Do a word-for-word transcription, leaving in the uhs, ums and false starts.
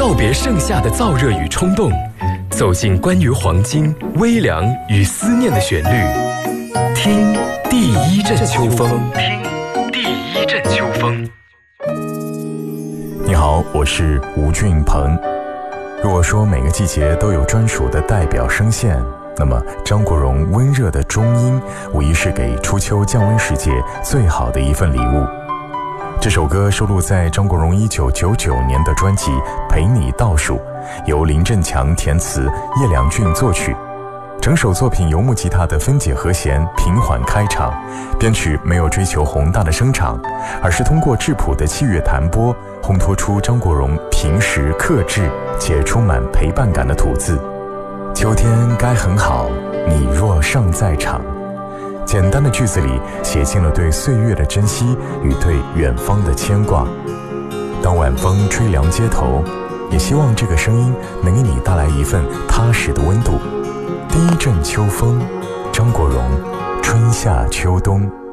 告别盛夏的燥热与冲动，走进关于黄金、微凉与思念的旋律，听第一阵秋风，听第一阵秋风。 你好，我是吴俊鹏。如果说每个季节都有专属的代表声线，那么张国荣温热的中音无疑是给初秋降温时节最好的一份礼物。这首歌收录在张国荣一九九九年的专辑《陪你倒数》，由林振强填词，叶良俊作曲。整首作品由木吉他的分解和弦平缓开场，编曲没有追求宏大的声场，而是通过质朴的器乐弹拨烘托出张国荣平实克制且充满陪伴感的吐字。秋天该很好，你若尚在场。简单的句子里写尽了对岁月的珍惜与对远方的牵挂。当晚风吹凉街头，也希望这个声音能给你带来一份踏实的温度。第一阵秋风，张国荣，春夏秋冬。